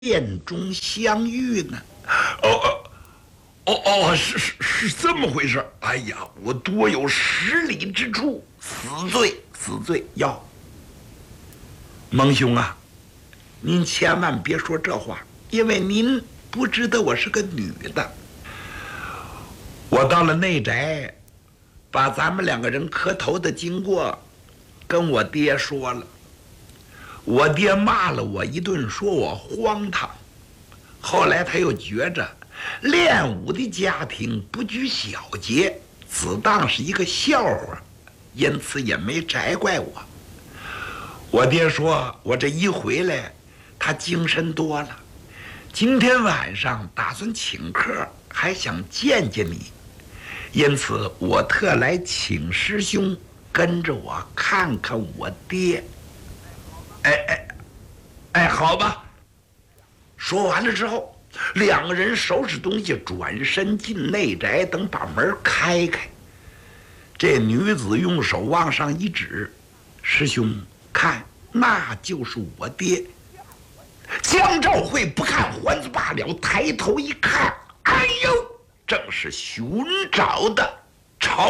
殿中相遇呢？ 是这么回事。哎呀，我多有失礼之处， 死罪！要蒙兄啊，您千万别说这话，因为您不知道我是个女的。我到了内宅，把咱们两个人磕头的经过跟我爹说了。我爹骂了我一顿，说我荒唐。后来他又觉着练武的家庭不拘小节，只当是一个笑话，因此也没责怪我。我爹说我这一回来，他精神多了。今天晚上打算请客，还想见见你，因此我特来请师兄跟着我看看我爹。好吧。说完了之后，两个人收拾东西，转身进内宅，等把门开开。这女子用手往上一指：“师兄，看，那就是我爹。”江兆会不看还子罢了，抬头一看，哎呦，正是寻找的